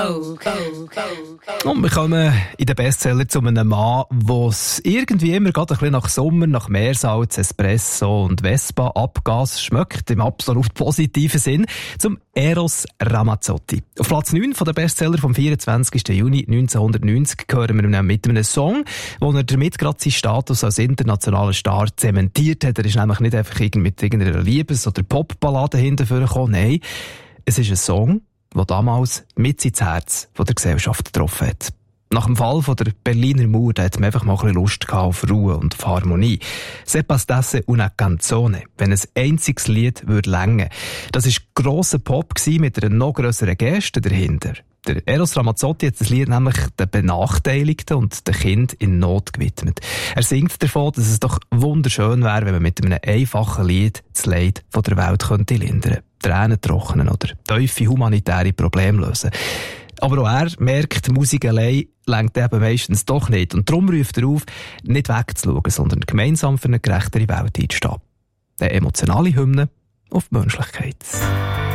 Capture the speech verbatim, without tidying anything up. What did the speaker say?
Und wir kommen in den Bestseller zu einem Mann, der es irgendwie immer gerade ein bisschen nach Sommer, nach Meersalz, Espresso und Vespa-Abgas schmeckt, im absolut positiven Sinn, zum Eros Ramazzotti. Auf Platz neun von der Bestseller vom vierundzwanzigsten Juni neunzehnhundertneunzig hören wir ihn mit einem Song, wo er damit gerade seinen Status als internationaler Star zementiert hat. Er ist nämlich nicht einfach mit irgendeiner Liebes- oder Popballade hinterher gekommen. Nein, es ist ein Song, der damals mit ins Herz von der Gesellschaft getroffen hat. Nach dem Fall von der Berliner Mauer hat man einfach mal ein bisschen Lust gehabt auf Ruhe und auf Harmonie. «Se bastasse una canzone», wenn ein einziges Lied würde länger. Das war grosser Pop mit einer noch grösseren Geste dahinter. Der Eros Ramazzotti hat das Lied nämlich den Benachteiligten und den Kindern in Not gewidmet. Er singt davon, dass es doch wunderschön wäre, wenn man mit einem einfachen Lied das Leid von der Welt könnte lindern, Tränen trocknen oder tiefe humanitäre Probleme lösen. Aber auch er merkt, Musik allein reicht eben meistens doch nicht. Und darum ruft er auf, nicht wegzuschauen, sondern gemeinsam für eine gerechtere Welt einzustehen. Eine emotionale Hymne auf die Menschlichkeit.